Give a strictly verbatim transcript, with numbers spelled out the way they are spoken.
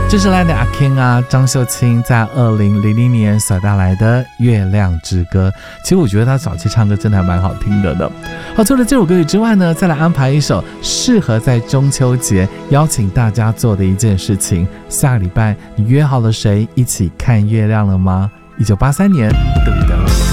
这是来的阿 Ken 啊，张秀清在二零零零年所带来的《月亮之歌》。其实我觉得他早期唱歌真的还蛮好听的呢。好，除了这首歌曲之外呢，再来安排一首适合在中秋节邀请大家做的一件事情。下个礼拜你约好了谁一起看月亮了吗？一九八三年，对不对？